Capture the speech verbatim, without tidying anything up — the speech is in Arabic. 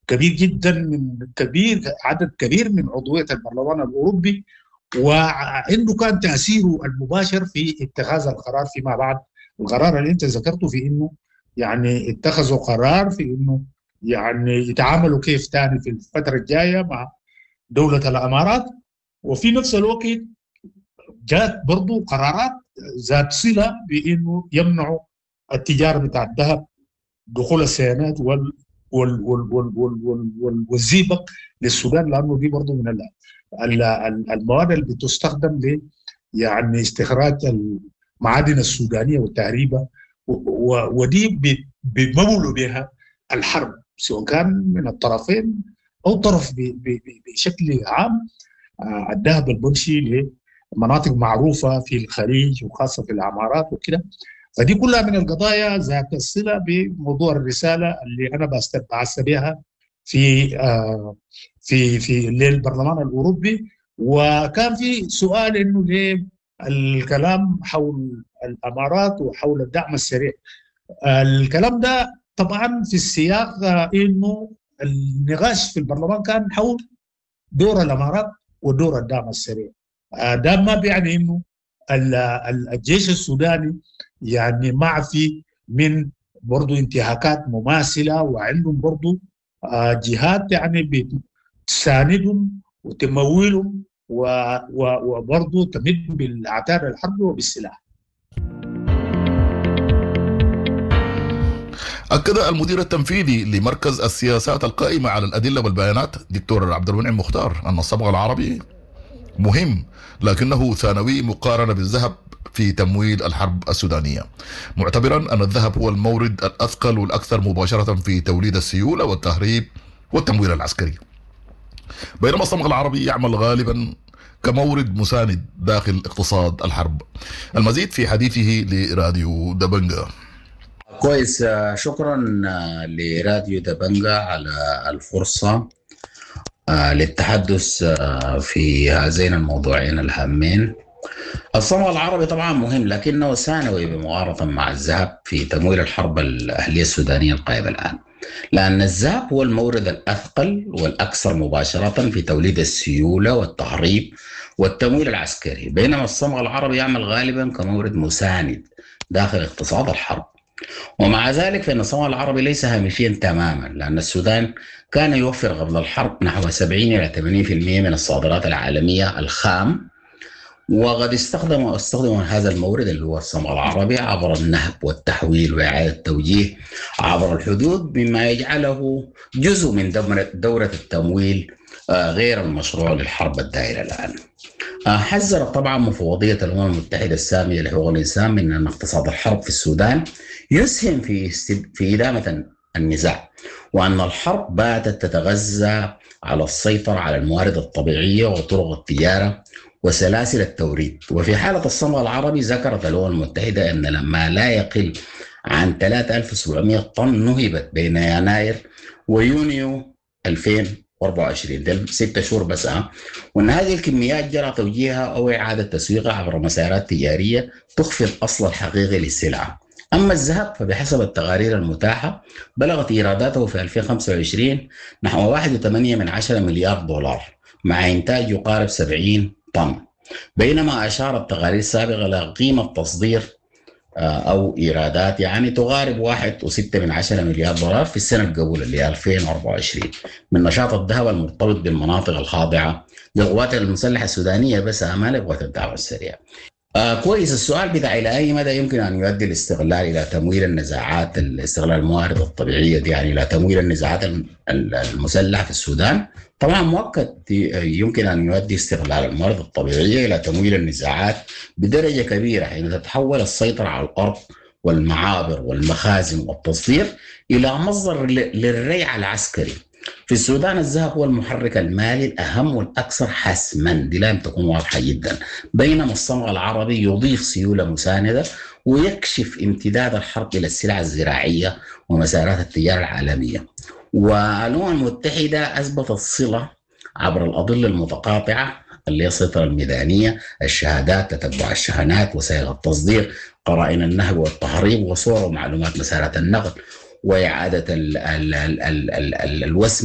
كبير جدا من كبير عدد كبير من عضوية البرلمان الأوروبي، وعنده كان تأثيره المباشر في اتخاذ القرار فيما بعد. القرار اللي انت ذكرته في انه يعني اتخذوا قرار في انه يعني يتعاملوا كيف تاني في الفترة الجاية مع دولة الامارات، وفي نفس الوقت جاءت برضو قرارات ذات صلة بانه يمنعوا التجارة بتاع الذهب، دخول السيانات وال وال وال وال وال وال وال والزيبق للسودان، لانه دي برضو من المواد اللي بتستخدم ل يعني استخراج المعادن السودانيه والتهريبه، ودي بيمولوا بها الحرب سواء كان من الطرفين او طرف بشكل عام. الذهب المنشي لمناطق معروفه في الخليج وخاصه في الامارات وكده. فدي كلها من القضايا ذات الصله بموضوع الرساله اللي انا بعث بها في آه في في للبرلمان الاوروبي. وكان في سؤال انه ليه الكلام حول الامارات وحول الدعم السريع. الكلام ده طبعا في السياق انه النقاش في البرلمان كان حول دور الامارات ودور الدعم السريع. ده ما بيعني انه الجيش السوداني يعني معفي من برضو انتهاكات مماثله، وعندهم برضو جهات يعني بتساندهم وتمويلهم وبرضو تمدهم بالعتاد الحربي وبالسلاح. أكد المدير التنفيذي لمركز السياسات القائمة على الأدلة والبيانات دكتور عبد المنعم مختار أن الصبغة العربي مهم لكنه ثانوي مقارنة بالذهب في تمويل الحرب السودانية، معتبرا أن الذهب هو المورد الأثقل والأكثر مباشرة في توليد السيولة والتهريب والتمويل العسكري، بينما الصمغ العربي يعمل غالبا كمورد مساند داخل اقتصاد الحرب. المزيد في حديثه لراديو دبنجة. كويس، شكرا لراديو دبنجة على الفرصة للتحدث في هذين الموضوعين الهامين. الصمغ العربي طبعا مهم لكنه ثانوي بمقارنة مع الذهب في تمويل الحرب الأهلية السودانية القائمة الآن، لأن الذهب هو المورد الأثقل والأكثر مباشرة في توليد السيولة والتهريب والتمويل العسكري، بينما الصمغ العربي يعمل غالبا كمورد مساند داخل اقتصاد الحرب. ومع ذلك فإن الصمغ العربي ليس هامشيا تماما، لأن السودان كان يوفر قبل الحرب نحو سبعين إلى ثمانين بالمئة من الصادرات العالمية الخام، وقد استخدموا استخدموا هذا المورد اللي هو الصمغ العربي عبر النهب والتحويل وإعادة التوجيه عبر الحدود، مما يجعله جزء من دورة التمويل غير المشروع للحرب الدائرة الآن. حذرت طبعا مفوضية الأمم المتحدة السامية لحقوق الإنسان من أن اقتصاد الحرب في السودان يسهم في في إدامة النزاع، وأن الحرب باتت تتغذى على السيطرة على الموارد الطبيعية وطرق التجارة وسلاسل التوريد. وفي حالة الصمغ العربي ذكرت الأمم المتحدة أن لما لا يقل عن ثلاثة آلاف وسبعمئة طن نهبت بين يناير ويونيو ألفين وأربعة وعشرين، ده ستة شهور بس أه وأن هذه الكميات جرى توجيهها أو إعادة تسويقها عبر مسارات تجارية تخفي الأصل الحقيقي للسلعة. أما الذهب فبحسب التقارير المتاحة بلغت إيراداته في ألفين وخمسة وعشرين نحو واحد فاصلة ثمانية من عشرة مليار دولار مع إنتاج يقارب سبعين طن، بينما أشارت التقارير السابقة إلى قيمة تصدير أو إيرادات يعني تقارب واحد فاصلة ستة من عشرة مليار دولار في السنة القبول اللي ألفين وأربعة وعشرين من نشاط الذهب المرتبط بالمناطق الخاضعة للقوات المسلحة السودانية بس أمال قوات الدعم السريع. آه كويس، السؤال بتاع إلى أي مدى يمكن أن يؤدي الاستغلال إلى تمويل النزاعات، الاستغلال الموارد الطبيعية دي يعني إلى تمويل النزاعات المسلحة في السودان. طبعا مؤكد يمكن أن يؤدي استغلال الموارد الطبيعية إلى تمويل النزاعات بدرجة كبيرة حين تتحول السيطرة على الأرض والمعابر والمخازن والتصدير إلى مصدر للريع العسكري. في السودان الذهب هو المحرك المالي الأهم والأكثر حسما، دي لازم تكون واضحة جدا، بينما الصمغ العربي يضيف سيولة مساندة ويكشف امتداد الحرب إلى السلع الزراعية ومسارات التجارة العالمية. والأمم المتحدة أثبتت صلة عبر الأضلة المتقاطعة اللي هي السيطرة الميدانية، الشهادات، تتبع الشحنات، وسائل التصدير، قرائن النهب والتهريب، وصور ومعلومات مسارات النقل، وإعادة ال ال ال ال ال الوسم